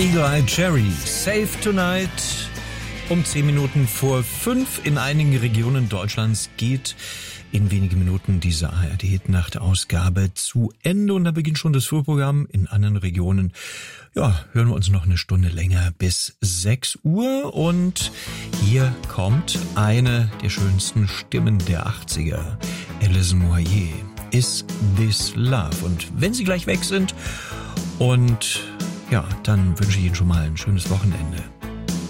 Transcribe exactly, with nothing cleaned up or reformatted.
Eagle Eye Cherry, Save Tonight. Um zehn Minuten vor fünf in einigen Regionen Deutschlands geht in wenigen Minuten diese A R D-Nacht-Ausgabe zu Ende. Und da beginnt schon das Frühprogramm. In anderen Regionen, ja, hören wir uns noch eine Stunde länger bis sechs Uhr. Und hier kommt eine der schönsten Stimmen der achtziger. Alison Moyet, Is This Love? Und wenn Sie gleich weg sind und ja, dann wünsche ich Ihnen schon mal ein schönes Wochenende.